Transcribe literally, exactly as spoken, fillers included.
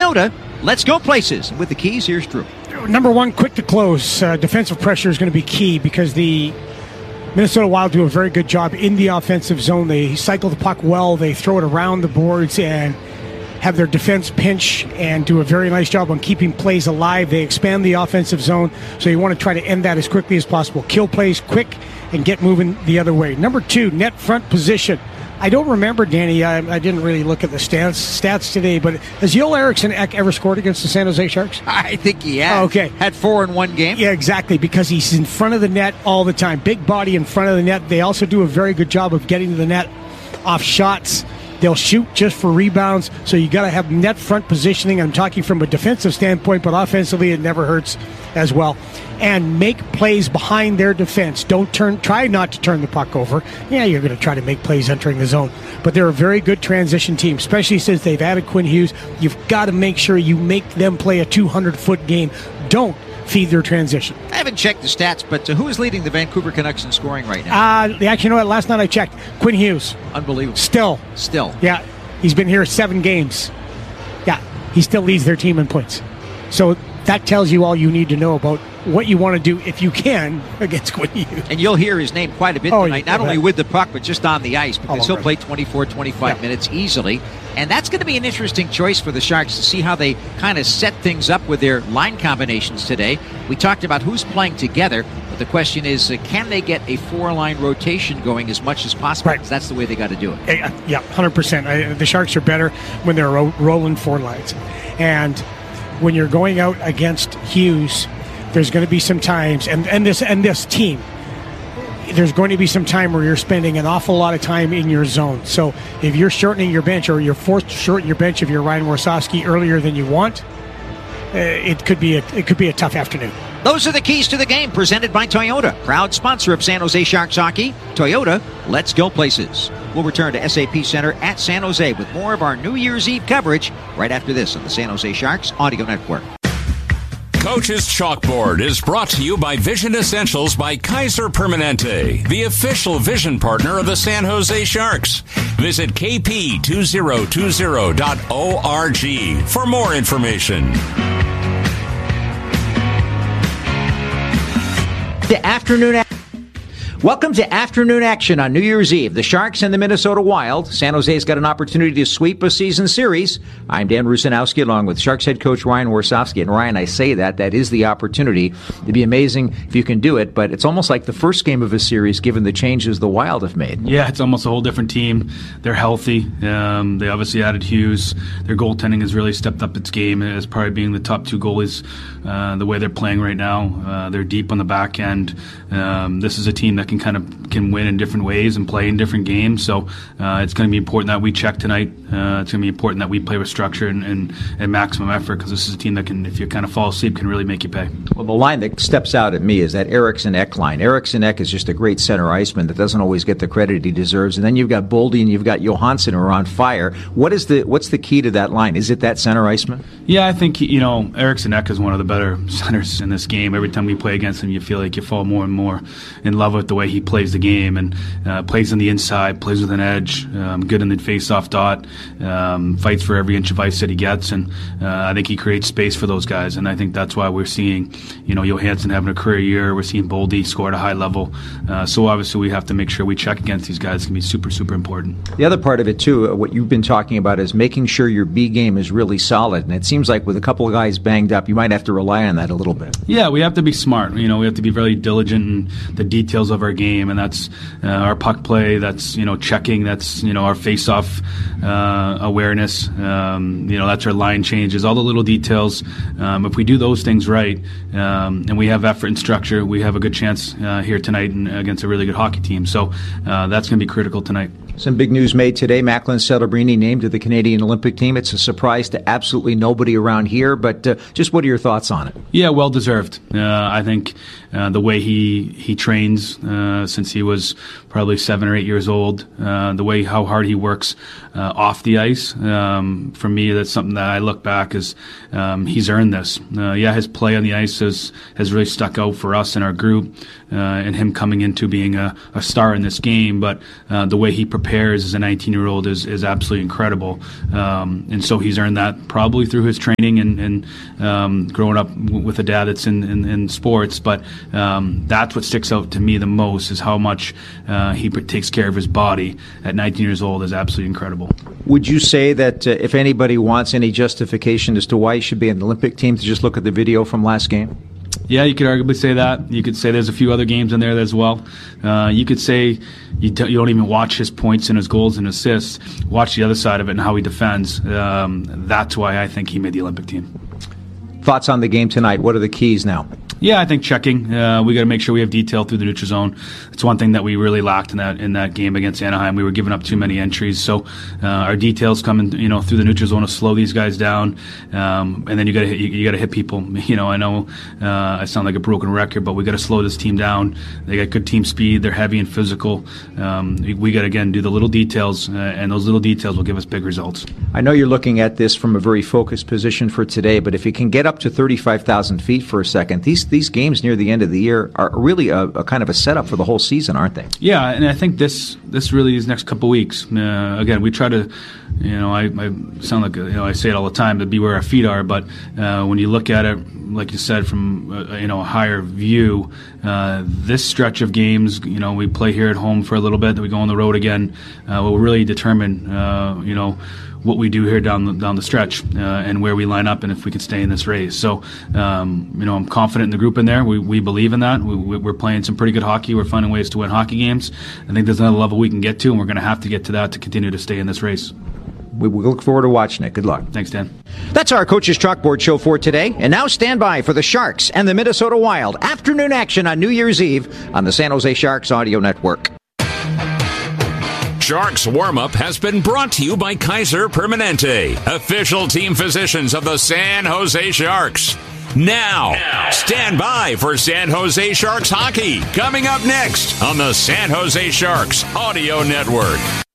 Toyota, let's go places. With the keys, here's Drew. Number one, quick to close. Uh, defensive pressure is going to be key because the Minnesota Wild do a very good job in the offensive zone. They cycle the puck well. They throw it around the boards and have their defense pinch and do a very nice job on keeping plays alive. They expand the offensive zone, so you want to try to end that as quickly as possible. Kill plays quick and get moving the other way. Number two, net front position. I don't remember, Danny, I, I didn't really look at the stats, stats today, but has Joel Eriksson Ek ever scored against the San Jose Sharks? I think he has. Oh, okay. Had four in one game. Yeah, exactly, because he's in front of the net all the time. Big body in front of the net. They also do a very good job of getting to the net off shots. They'll shoot just for rebounds, so you got to have net front positioning. I'm talking from a defensive standpoint, but offensively it never hurts as well. And make plays behind their defense. Don't turn. Try not to turn the puck over. Yeah, you're going to try to make plays entering the zone, but they're a very good transition team, especially since they've added Quinn Hughes. You've got to make sure you make them play a two hundred foot game. Don't feed their transition. I haven't checked the stats, but uh, who is leading the Vancouver Canucks in scoring right now? Uh, actually, you know what? Last night I checked. Quinn Hughes. Unbelievable. Still. Still. Yeah. He's been here seven games. Yeah. He still leads their team in points. So that tells you all you need to know about what you want to do, if you can, against Quinn Hughes. And you'll hear his name quite a bit oh, tonight, not only with the puck, but just on the ice, because he'll right. play twenty-four, twenty-five yeah. minutes easily. And that's going to be an interesting choice for the Sharks to see how they kind of set things up with their line combinations today. We talked about who's playing together, but the question is, uh, can they get a four-line rotation going as much as possible? Right. Because that's the way they got to do it. Yeah, one hundred percent. I, the Sharks are better when they're ro- rolling four lines. And when you're going out against Hughes, there's going to be some times, and, and this and this team, there's going to be some time where you're spending an awful lot of time in your zone. So if you're shortening your bench, or you're forced to shorten your bench if you're Ryan Warsawski earlier than you want, uh, it could be a it could be a tough afternoon. Those are the keys to the game, presented by Toyota, proud sponsor of San Jose Sharks hockey. Toyota, let's go places. We'll return to S A P Center at San Jose with more of our New Year's Eve coverage right after this on the San Jose Sharks Audio Network. Coach's Chalkboard is brought to you by Vision Essentials by Kaiser Permanente, the official vision partner of the San Jose Sharks. Visit k p two zero two zero dot org for more information. The afternoon. Welcome to afternoon action on New Year's Eve. The Sharks and the Minnesota Wild. San Jose's got an opportunity to sweep a season series. I'm Dan Rusanowski along with Sharks head coach Ryan Warsawski. And Ryan, I say that, that is the opportunity. It'd be amazing if you can do it, but it's almost like the first game of a series given the changes the Wild have made. Yeah, it's almost a whole different team. They're healthy. Um, they obviously added Hughes. Their goaltending has really stepped up its game as probably being the top two goalies uh, the way they're playing right now. Uh, they're deep on the back end. Um, this is a team that can kind of can win in different ways and play in different games. So uh, it's going to be important that we check tonight. Uh, it's going to be important that we play with structure and, and, and maximum effort, because this is a team that can, if you kind of fall asleep, can really make you pay. Well, the line that steps out at me is that Eriksson Ek line. Eriksson Ek is just a great center iceman that doesn't always get the credit he deserves. And then you've got Boldy and you've got Johansson who are on fire. What is the what's the key to that line? Is it that center iceman? Yeah, I think, you know, Eriksson Ek is one of the better centers in this game. Every time we play against him, you feel like you fall more and more in love with the way he plays the game, and uh, plays on the inside, plays with an edge, um, good in the face-off dot, um, fights for every inch of ice that he gets, and uh, I think he creates space for those guys, and I think that's why we're seeing, you know, Johansson having a career year. We're seeing Boldy score at a high level. Uh, so obviously we have to make sure we check against these guys. It's going to be super, super important. The other part of it, too, uh, what you've been talking about is making sure your B game is really solid, and it seems like with a couple of guys banged up, you might have to rely on that a little bit. Yeah, we have to be smart. You know, we have to be very diligent in the details of our game, and that's uh, our puck play, that's, you know, checking, that's, you know, our face-off uh, awareness, um, you know, that's our line changes, all the little details. Um, if we do those things right, um, and we have effort and structure, we have a good chance uh, here tonight and against a really good hockey team. So uh, that's going to be critical tonight. Some big news made today. Macklin Celebrini named to the Canadian Olympic team. It's a surprise to absolutely nobody around here, but uh, just what are your thoughts on it? Yeah, well deserved. Uh, I think uh, the way he he trains uh, since he was probably seven or eight years old, uh, the way how hard he works uh, off the ice, um, for me, that's something that I look back as um, he's earned this. Uh, yeah, his play on the ice has, has really stuck out for us in our group, uh, and him coming into being a, a star in this game, but uh, the way he prepares prepares as a nineteen-year-old is, is absolutely incredible. Um, and so he's earned that probably through his training and, and um, growing up w- with a dad that's in, in, in sports. But um, that's what sticks out to me the most is how much uh, he takes care of his body at nineteen years old is absolutely incredible. Would you say that uh, if anybody wants any justification as to why he should be in the Olympic team, to just look at the video from last game? Yeah, you could arguably say that. You could say there's a few other games in there as well. Uh, you could say you, do, you don't even watch his points and his goals and assists. Watch the other side of it and how he defends. Um, that's why I think he made the Olympic team. Thoughts on the game tonight? What are the keys now? Yeah, I think checking. Uh, we got to make sure we have detail through the neutral zone. It's one thing that we really lacked in that in that game against Anaheim. We were giving up too many entries. So uh, our details coming, you know, through the neutral zone to slow these guys down. Um, and then you got to you, you got to hit people. You know, I know uh, I sound like a broken record, but we got to slow this team down. They got good team speed. They're heavy and physical. Um, we, we got to again do the little details, uh, and those little details will give us big results. I know you're looking at this from a very focused position for today, but if you can get up to thirty-five thousand feet for a second, these these games near the end of the year are really a, a kind of a setup for the whole season, aren't they? Yeah, and I think this this really is next couple weeks. Uh, again, we try to, you know, I, I sound like, you know, I say it all the time, to be where our feet are, but uh, when you look at it, like you said, from uh, you know a higher view, uh, this stretch of games, you know, we play here at home for a little bit, then we go on the road again, uh, will really determine, uh, you know, what we do here down the, down the stretch uh, and where we line up and if we can stay in this race. So, um, you know, I'm confident in the group in there. We we believe in that. We, we're playing some pretty good hockey. We're finding ways to win hockey games. I think there's another level we can get to, and we're going to have to get to that to continue to stay in this race. We, we look forward to watching it. Good luck. Thanks, Dan. That's our Coach's Chalkboard show for today. And now stand by for the Sharks and the Minnesota Wild. Afternoon action on New Year's Eve on the San Jose Sharks Audio Network. Sharks warm-up has been brought to you by Kaiser Permanente, official team physicians of the San Jose Sharks. Now, now, stand by for San Jose Sharks hockey, coming up next on the San Jose Sharks Audio Network.